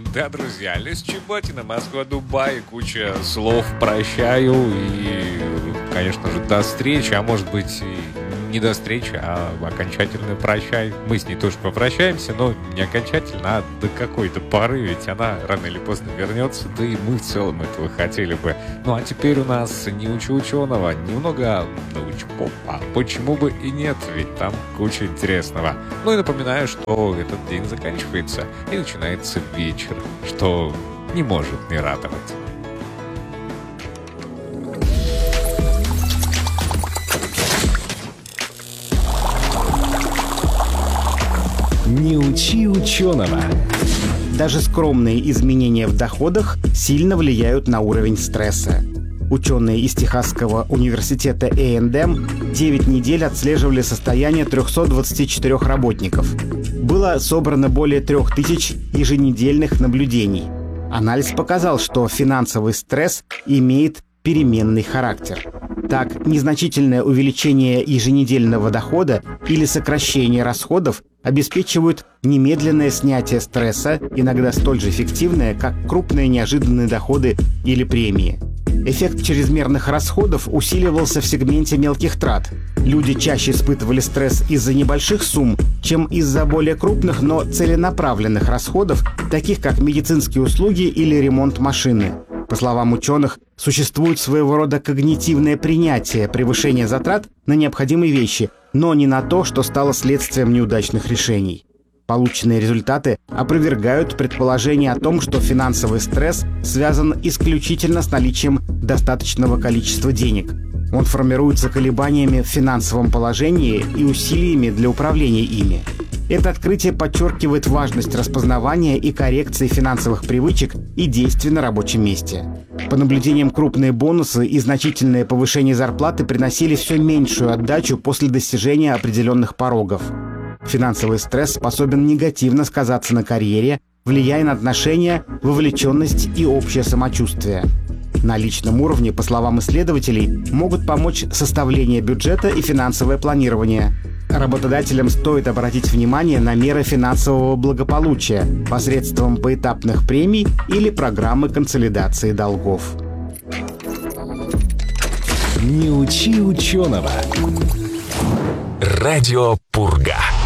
Да, друзья, Лес Чеботина, Москва-Дубай, куча слов «прощаю» и, конечно же, до встречи, а может быть и не до встречи, а окончательно прощай. Мы с ней тоже попрощаемся, но не окончательно, а до какой-то поры, ведь она рано или поздно вернется, да и мы в целом этого хотели бы. Ну а теперь у нас не учу ученого, немного научпопа, почему бы и нет, ведь там куча интересного. Ну и напоминаю, что этот день заканчивается и начинается вечер, что не может не радовать. Не учи ученого. Даже скромные изменения в доходах сильно влияют на уровень стресса. Ученые из Техасского университета A&M 9 недель отслеживали состояние 324 работников. Было собрано более 3000 еженедельных наблюдений. Анализ показал, что финансовый стресс имеет переменный характер. Так, незначительное увеличение еженедельного дохода или сокращение расходов обеспечивают немедленное снятие стресса, иногда столь же эффективное, как крупные неожиданные доходы или премии. Эффект чрезмерных расходов усиливался в сегменте мелких трат. Люди чаще испытывали стресс из-за небольших сумм, чем из-за более крупных, но целенаправленных расходов, таких как медицинские услуги или ремонт машины. По словам ученых, существует своего рода когнитивное принятие превышения затрат на необходимые вещи, но не на то, что стало следствием неудачных решений. Полученные результаты опровергают предположение о том, что финансовый стресс связан исключительно с наличием достаточного количества денег. Он формируется колебаниями в финансовом положении и усилиями для управления ими. Это открытие подчеркивает важность распознавания и коррекции финансовых привычек и действий на рабочем месте. По наблюдениям, крупные бонусы и значительное повышение зарплаты приносили все меньшую отдачу после достижения определенных порогов. Финансовый стресс способен негативно сказаться на карьере, влияя на отношения, вовлеченность и общее самочувствие. На личном уровне, по словам исследователей, могут помочь составление бюджета и финансовое планирование. Работодателям стоит обратить внимание на меры финансового благополучия посредством поэтапных премий или программы консолидации долгов. Не учи ученого. Радио Пурга.